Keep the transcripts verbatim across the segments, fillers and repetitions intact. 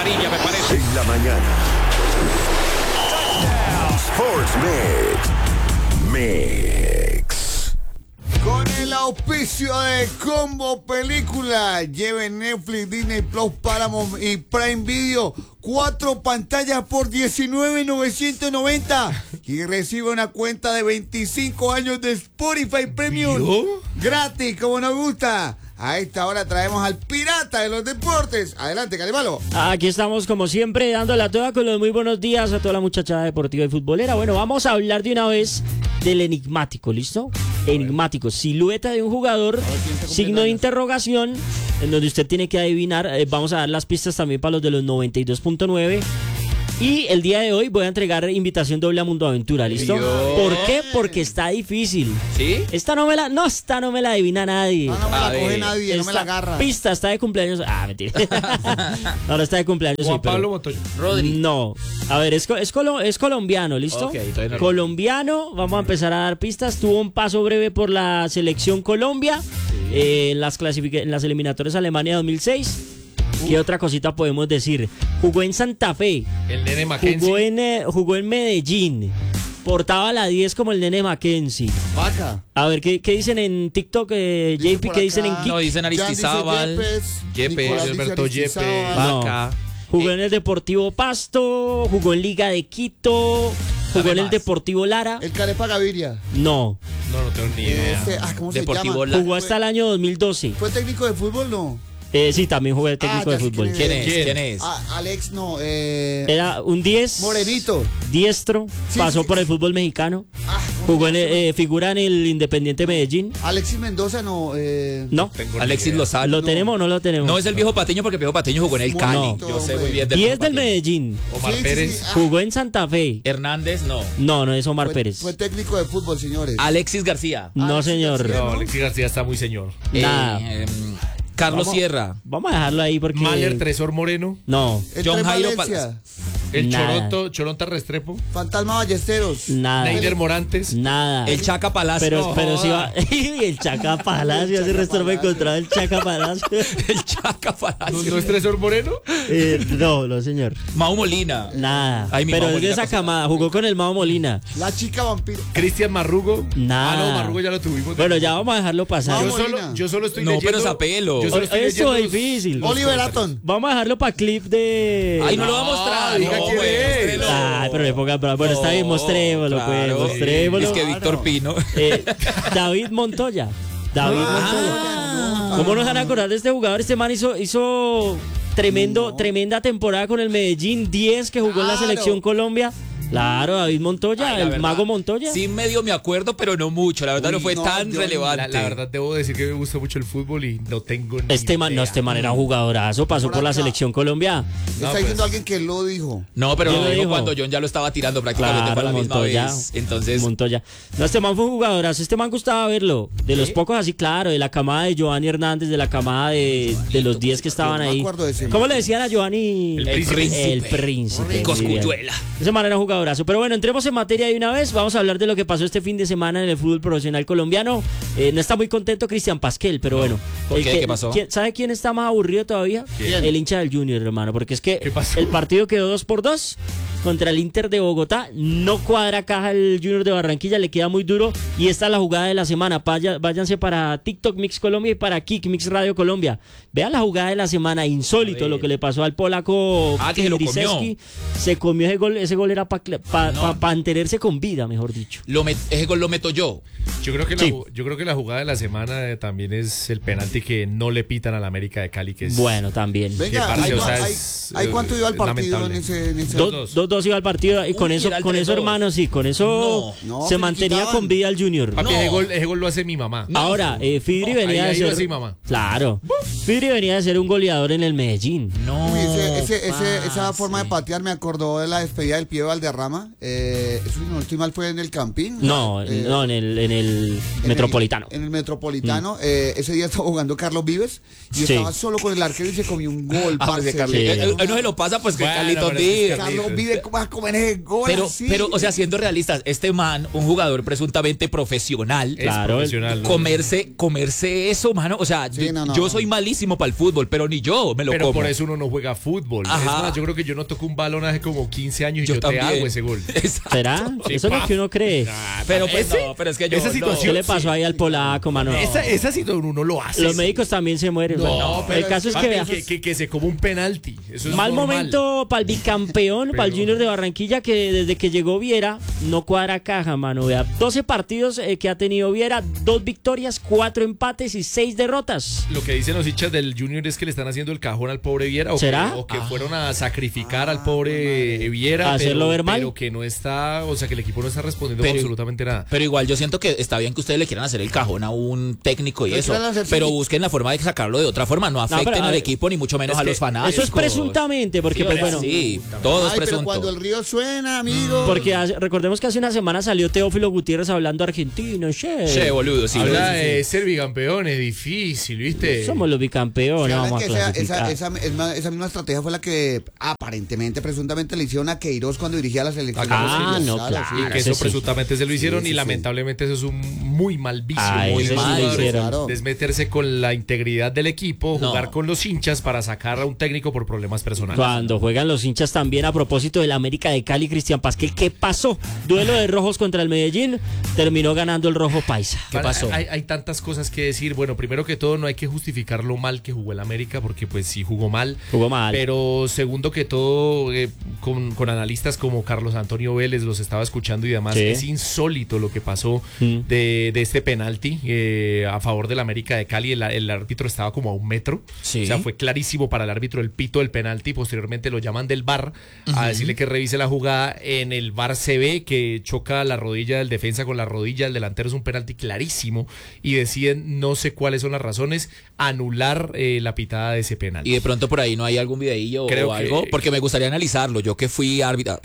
amarilla, me parece. En la mañana. Sports Mix. Mix. Con el auspicio de Combo Película, lleve Netflix, Disney Plus, Paramount y Prime Video, cuatro pantallas por diecinueve mil novecientos noventa y recibe una cuenta de veinticinco años de Spotify Premium ¿Vio? gratis, como nos gusta. A esta hora traemos al pirata de los deportes. Adelante, Calimalo. Aquí estamos como siempre dándole a toda con los muy buenos días a toda la muchachada deportiva y futbolera. Bueno, vamos a hablar de una vez del enigmático, ¿listo? Enigmático, silueta de un jugador, signo de interrogación, en donde usted tiene que adivinar. Eh, vamos a dar las pistas también para los de los noventa y dos punto nueve. Y el día de hoy voy a entregar invitación doble a Mundo Aventura, ¿listo? Dios. ¿Por qué? Porque está difícil. ¿Sí? Esta no me la, no, esta no me la adivina nadie. No, no me A la ver, coge nadie, no me la Esta agarra. pista está de cumpleaños. Ah, mentira. No, no está de cumpleaños. Juan hoy, pero- Pablo Montoya. Rodri. No. A ver, es, co- es, colo- es colombiano, ¿listo? Ok, todavía no. Colombiano, vamos a empezar a dar pistas. Tuvo un paso breve por la selección Colombia eh, en, las clasific- en las eliminatorias Alemania dos mil seis. ¿Qué otra cosita podemos decir? Jugó en Santa Fe, El nene Mackenzie. jugó en, eh, jugó en Medellín, portaba la diez como el nene Mackenzie. Vaca. A ver, ¿qué, qué dicen en TikTok, eh, Dice J P? por ¿Qué dicen en acá. Geek? No, dicen Jan dice Aristizábal. Yepes, Yepes, Nicolás dice Alberto Yepes. Aristizábal. No. Vaca. Jugó Eh, en el Deportivo Pasto, jugó en Liga de Quito, jugó Dame en el más. Deportivo Lara. El Carepa Gaviria. No, No, no tengo ni idea. Este, ah, ¿cómo Deportivo se llama? La- jugó hasta el año dos mil doce. ¿Fue técnico de fútbol? No. Eh, sí, también jugué de técnico Ah, de ya sé fútbol. quién ¿Quién es? ¿Quién? ¿Quién es? Ah, Alex, no. Eh, Era un diez. Morenito. Diestro. Sí, pasó sí, por sí. el fútbol mexicano. Ah, Jugó en, eh, figura en el Independiente Medellín. Alexis Mendoza, no. Eh, No. Tengo Alexis Lozano. ¿Lo tenemos o no lo tenemos? No es el viejo Patiño porque el viejo Patiño jugó en el Cali. Bonito, Yo sé hombre. muy bien del diez viejo del Patiño. Medellín. Omar Sí, sí, Pérez. sí. Ah, Jugó en Santa Fe. Hernández, no. No, no es Omar fue, Pérez. Fue técnico de fútbol, señores. Alexis García. No, Alexis señor. García. No, Alexis García está muy señor. Nada. Eh, em, Carlos Vamos- Sierra. Vamos a dejarlo ahí porque. Mahler Tresor Moreno. No, El John Tren Jairo Valencia. El Nada. Choronto, Choronta Restrepo. Fantasma Ballesteros. nada. Neider Morantes. Nada. El Chaca Palacio. Pero, No pero si joda. va. Y el Chaca Palacio, hace Chaca resto no me Palacio. encontraba el Chaca Palacio. El Chaca ¿No, Palacio. no es Tresor Moreno? Eh, no, no, señor. Mau Molina. Nada. Ay, mi pero Mao es de Molina esa pasó. camada. Jugó con el Mao Molina. La chica vampiro. Cristian Marrugo. Nada. Ah, no, Marrugo ya lo tuvimos. Bueno, ya vamos a dejarlo pasar. Yo Vamos. solo, Molina. yo solo estoy No, leyendo. pero Zapelo. Yo solo estoy Eso leyendo es los- difícil. los Oliver comentarios. Aton. Vamos a dejarlo para clip de. Ay, no lo va a No, mostrar. diga no, quién pues, es. mostrélo. Ay, pero le ponga. pero Bueno, está bien, mostrémoslo, Claro. pues. Mostrémoslo. Es que Víctor Pino. Eh, David Montoya. David Montoya. ¿Cómo nos van a acordar de este jugador? Este man hizo, hizo tremendo, tremenda temporada con el Medellín, diez que jugó en la Claro. selección Colombia. Claro, David Montoya, Ay, la el verdad, mago Montoya. Sí, medio me acuerdo, pero no mucho. La verdad Uy, no fue no, tan yo- relevante. La, la verdad, debo decir que me gusta mucho el fútbol y no tengo ni Este man, no, idea. este man era un jugadorazo, pasó Por por la acá. selección Colombiana. Está pues. diciendo alguien que lo dijo. No, pero ¿Quién lo lo dijo dijo? cuando John ya lo estaba tirando prácticamente Claro, para la misma Montoya. vez. Entonces, Montoya. No, este man fue un jugadorazo. Este man gustaba verlo. De los pocos así, claro. De la camada de Giovanni Hernández, de la camada de, de los diez que estaban Yo me ahí. acuerdo de ese ¿Cómo man. le decían a Giovanni? El príncipe. El príncipe. muy bien. Cosculluela. Ese man era un jugadorazo. Pero bueno, entremos en materia de una vez. Vamos a hablar de lo que pasó este fin de semana en el fútbol profesional colombiano. Eh, no está muy contento Cristian Pasquel, pero bueno. ¿Por El qué? que- ¿Qué pasó? ¿quién- ¿Sabe quién está más aburrido todavía? ¿Quién? El hincha del Junior, hermano. Porque es que ¿Qué pasó? el partido quedó dos por dos contra el Inter de Bogotá. No cuadra caja el Junior de Barranquilla, le queda muy duro. Y esta es la jugada de la semana. Vaya- váyanse para TikTok Mix Colombia y para Kik Mix Radio Colombia. Vean la jugada de la semana, insólito lo que le pasó al polaco. Ah, que se lo comió. Kiriszewski. Se comió ese gol, ese gol era para No. mantenerse con vida, mejor dicho. Lo met- ese gol lo meto yo. Yo creo, que la, Sí. ju- yo creo que la jugada de la semana eh, también es el penalti que no le pitan al América de Cali, que es Bueno, también. Venga, parce, ¿hay, o sea, hay- es, hay eh, cuánto iba el partido en lamentable. ese, en ese- Dos, dos. dos, dos iba al partido y con Uy, eso, era el con eso, tres dos. hermano, sí, con eso No, no, se se mantenía quitaban. con vida al Junior. Papi, No. ese, gol, ese gol lo hace mi mamá. Ahora, eh, Fidri No, venía ahí- de ahí ser. va así, mamá. Claro. Fidri venía de ser un goleador en el Medellín. No. Uy, ese- ese- ese- esa parce. forma de patear me acordó de la despedida del pie de Valderrama. Eh, eso, si no estoy mal, fue en el Campín. No, Eh, no, en el, en el en Metropolitano. El, en el Metropolitano. Eh, ese día estaba jugando Carlos Vives y Sí. estaba solo con el arquero y se comió un gol, Ah, parce. ese Carlitos. Sí. Eh, eh, no se lo pasa, pues que Bueno, Carlitos pero es que diga. Carlitos- Carlos Vives, ¿cómo va a comer ese gol Pero, así? pero, o sea, siendo realistas, este man, un jugador presuntamente profesional, Es Claro, profesional. ¿no? comerse, comerse eso, mano. O sea, Sí, yo, no, no. yo soy malísimo para el fútbol, pero ni yo me lo Pero como. por eso uno no juega fútbol. fútbol. Ajá. Es más, yo creo que yo no toco un balón hace como quince años y yo, también. te hago ese gol. Exacto. ¿Será? Sí, Eso es lo paf. que uno cree. Pero pues Ese- no, pero es que yo esa no. situación- ¿Qué le pasó ahí al polaco, mano? Esa, esa situación uno lo hace. Los sí. médicos también se mueren. No, ¿verdad? pero el caso es que, papi, vea, que, que, que se come un penalti. Eso es mal normal. momento para el bicampeón, para el Pero- Junior de Barranquilla, que desde que llegó Viera no cuadra caja, mano. Vea, doce partidos eh, que ha tenido Viera, dos victorias, cuatro empates y seis derrotas. Lo que dicen los hinchas del Junior es que le están haciendo el cajón al pobre Viera. O ¿Será? Que, o que fueron a sacrificar al pobre Viera. ¿A hacerlo pero, ver mal? Pero que no está, o sea, que el equipo no está respondiendo Pero- absolutamente nada. Pero igual yo siento que está bien que ustedes le quieran hacer el cajón a un técnico y Pero eso, quieran hacer- pero busquen la forma de sacarlo de otra forma, no afecten pero, a al ver, equipo ni mucho menos es a que los fanáticos. Eso es presuntamente, porque Sí, pues o sea, bueno, sí, todo es Ay, pero presunto. cuando el río suena, amigo. porque hace- recordemos que hace una semana salió Teófilo Gutiérrez hablando argentino, che. Che, boludo, sí. Habla sí, sí. de ser bicampeón, es difícil, ¿viste? Somos los bicampeones, Se habla vamos a que esa, clasificar. esa, esa, esa- esa misma estrategia fue la que aparentemente, presuntamente le hicieron a Queiroz cuando dirigía la selección. Ah, no, sí. claro. Y que ese eso sí. presuntamente se lo hicieron Sí, y sí, sí. lamentablemente eso es un muy mal vicio. Ah, muy eso sí mal. lo hicieron. Claro. Desmeterse con la integridad del equipo, No. jugar con los hinchas para sacar a un técnico por problemas personales. Cuando juegan los hinchas también a propósito del América de Cali, Cristian Pasquel, ¿qué pasó? Duelo de rojos contra el Medellín, terminó ganando el rojo paisa. ¿Qué Para- pasó? Hay, hay tantas cosas que decir. Bueno, primero que todo, no hay que justificar lo mal que jugó el América, porque pues sí jugó mal. Jugó mal. Pero segundo que todo, eh, con, con analistas como Carlos Antonio Vélez, los estaba escuchando y demás, Sí. es insólito lo que pasó Mm. de, de este penalti eh, a favor del América de Cali. El, el árbitro estaba como a un metro. Sí. O sea, fue clarísimo para el árbitro el pito del penalti. Posteriormente lo llaman del V A R a decirle que revise la jugada. En el V A R se ve que choca la rodilla del defensa con la rodilla del delantero. Es un penalti clarísimo. Y deciden, no sé cuáles son las razones, anular eh, la pitada de ese penalti. Y de pronto por ahí no hay algún videillo Creo o que- algo, porque me gustaría analizarlo, yo que fui árbitro.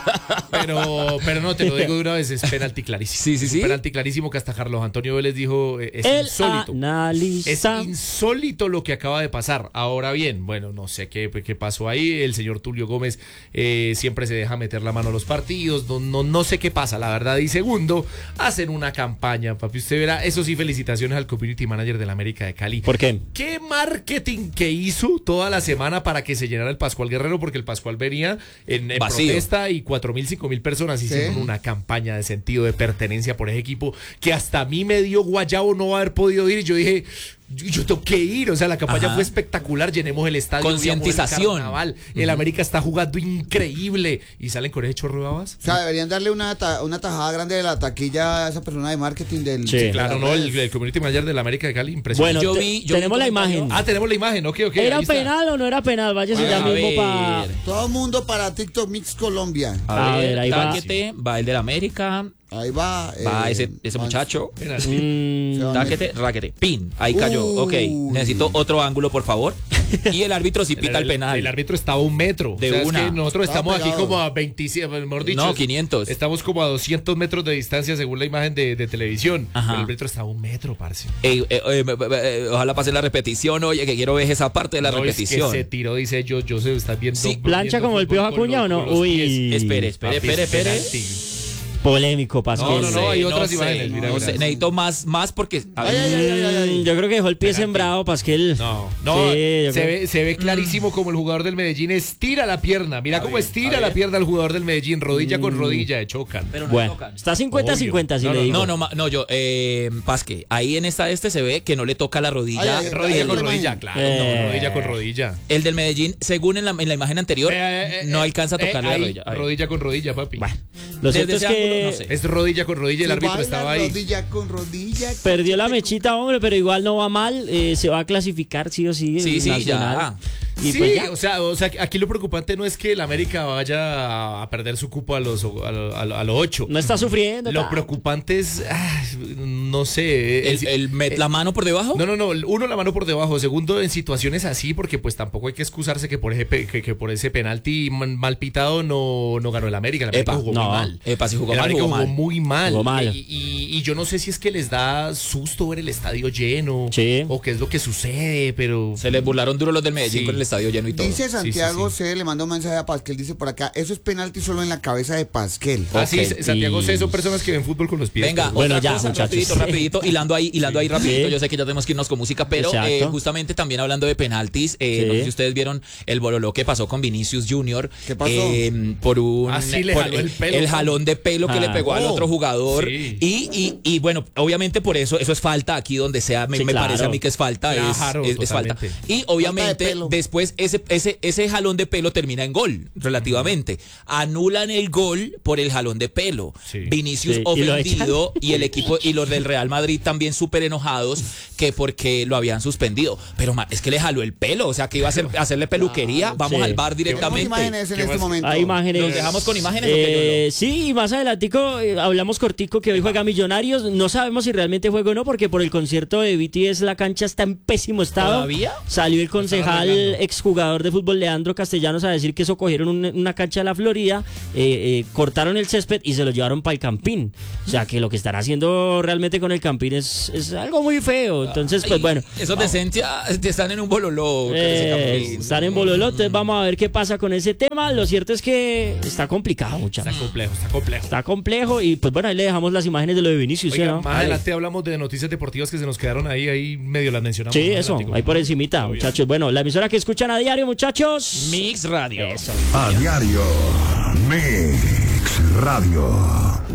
Pero, pero no, te lo digo de una vez, es penalti clarísimo. Sí, sí, Es sí. un penalti clarísimo que hasta Carlos Antonio Vélez dijo, eh, es El insólito. Es analiza. insólito lo que acaba de pasar. Ahora bien, bueno, no sé qué, qué pasó ahí. El señor Tulio Gómez eh, siempre se deja meter la mano a los partidos. No, no, no sé qué pasa, la verdad. Y segundo, hacen una campaña, papi. Usted verá, eso sí, felicitaciones al community manager del América de Cali. ¿Por qué? ¿Qué marketing que hizo toda la semana para que se llenara el Pascual Guerrero? Porque el Pascual venía en, en Vacío. protesta y cuatro mil, cinco mil personas hicieron Sí. una campaña de sentido de pertenencia por ese equipo que hasta a mí me dio guayabo no haber podido ir. Y yo dije, yo, yo tengo que ir. O sea, la campaña Ajá. fue espectacular. Llenemos el estadio. Concientización. veamos el carnaval. El América está jugando increíble. Y salen con ese chorro de babas. O sea, deberían darle una, ta- una tajada grande de la taquilla a esa persona de marketing del. Sí. de Claro, las no, el, redes. el community manager del América de Cali, Bueno, impresionante. Yo te- vi- yo vi tenemos un la comentario. imagen. Ah, tenemos la imagen, ok, ok. ¿Era ahí está. penal o no era penal? Váyase ya A mismo ver. para... Todo mundo para TikTok Mix Colombia. A ver, ahí va. Táquete, va el del América, Ahí va. va eh, ese, ese man- muchacho. Penalti. Mm, se va a Táquete, raquete, pin, ahí cayó. Uy. Ok, necesito otro ángulo, por favor. Y el árbitro sí pita el, penal. El árbitro estaba a un metro. De O sea, es una. que nosotros Estaba estamos aquí pegado. como a veintisiete, mejor dicho. No, es- quinientos. Estamos como a doscientos metros de distancia según la imagen de, de televisión. Ajá. Pero el árbitro estaba a un metro, parce. Ey, eh, eh, me- me- me- ojalá pase la repetición, oye, que quiero ver esa parte de la No, repetición. Es que se tiró, dice yo, yo se está viendo. Sí, ¿plancha viendo como el fútbol Piojo con Acuña los- o no? con los Uy. pies. Espere, espere, Papi, espere, es espere. penalti. Polémico, Pascual. No, no, no, hay sé, otras sé, imágenes, mira, no mira. sé, necesito más, más porque... a ver, Ay, ay, ay, ay, ay. Mm, Yo creo que dejó el pie Penalti. sembrado, Pasquel. No, no, Sí, yo se, creo- ve, se ve clarísimo como el jugador del Medellín estira la pierna. Mira cómo ver, estira a la ver. pierna el jugador del Medellín, rodilla con rodilla, chocan. pero no Bueno, tocan. está cincuenta cincuenta, si No, le no, digo. No, no, ma- no, yo, eh, Pasque, ahí en esta este se ve que no le toca la rodilla. Ay, ay, Rodilla ay, con ay, rodilla, ay. claro. Eh. No, rodilla con rodilla. El del Medellín, según en la, en la imagen anterior, Eh, eh, eh, no alcanza a eh, tocarle ahí, la rodilla. A ver. rodilla con rodilla, papi. Bueno, lo cierto es Desde ese que ángulo, no sé. Es rodilla con rodilla, el Se árbitro baila estaba ahí. Rodilla con rodilla. perdió la mechita, hombre, pero igual no va mal. eh, se va a clasificar sí o sí. Sí, el sí, Nacional. Y sí, pues ya. o sea, o sea, aquí lo preocupante no es que el América vaya a perder su cupo a los a lo, a lo- a lo ocho. No está sufriendo. Lo ta. preocupante es, ah, no sé, El, el met- la mano por debajo. No, no, no. Uno, la mano por debajo. Segundo, en situaciones así, porque pues tampoco hay que excusarse que por ese, pe- que, que por ese penalti man- mal pitado no, no ganó el América. El América Epa, jugó no. muy mal. Epa, si jugó el mal, América jugó jugó mal. muy mal. Jugó mal. Y, y- y yo no sé si es que les da susto ver el estadio lleno Sí. o qué es lo que sucede, pero... Se les burlaron duro los del Medellín Sí, con el estadio lleno y todo. Dice Santiago Sí, sí, C, le mandó un mensaje a Pasquel, dice por acá, eso es penalti solo en la cabeza de Pasquel. Ah, sí, Ok, Santiago y- C son personas que ven fútbol con los pies. Venga, Bueno, otra ya, cosa, muchachos. rapidito, rapidito, hilando ahí, hilando ahí rapidito. Sí. Yo sé que ya tenemos que irnos con música, pero Exacto. eh, justamente también hablando de penaltis, eh, Sí. no sé si ustedes vieron el bololó que pasó con Vinicius Junior ¿Qué pasó? eh, por un Ah, sí, le por jaló el pelo. jalón de pelo que Ah. le pegó al Oh, otro jugador sí. y, y, y bueno, obviamente por eso eso es falta aquí donde sea, me, Sí, me claro. parece a mí que es falta, es- Claro, es, es falta. totalmente. Y Falta obviamente de pelo. después ese, ese, ese jalón de pelo termina en gol, relativamente. Anulan el gol por el jalón de pelo. Sí. Vinicius Sí, y lo ofendido y el equipo y los del Real Madrid también súper enojados que porque lo habían suspendido. Pero ma, es que le jaló el pelo, o sea que iba a, hacer, a hacerle peluquería. Vamos Sí. al bar Tenemos directamente. imágenes en ¿Qué este más? momento. Hay imágenes. ¿Nos dejamos con imágenes o qué, Eh, sí, y más adelantico eh, hablamos cortico que hoy juega Millonarios. No sabemos si realmente juega o no, porque por el concierto de B T S la cancha está en pésimo estado. ¿Todavía? Salió el concejal, arreglando. exjugador de fútbol Leandro Castellanos a decir que eso cogieron un- una cancha de la Florida, eh, eh, cortaron el césped y se lo llevaron para el Campín. O sea que lo que están haciendo realmente con el Campín es, es algo muy feo. Entonces, pues Ay, bueno. Esos de Esencia están en un bololó. Eh, están en Bololó, entonces vamos a ver qué pasa con ese tema. Lo cierto es que está complicado, muchachos. Está complejo, está complejo. Está complejo y pues bueno, ahí le dejamos las imágenes de lo de Vinicius, ¿sí, Oiga, no? más adelante hablamos de noticias deportivas que se nos quedaron ahí, ahí medio las mencionamos. Sí, más eso, adelantico. ahí por encimita, muchachos. Bueno, la emisora que escuchan a diario, muchachos. Mix Radio. Eso. A diario. Mix Radio.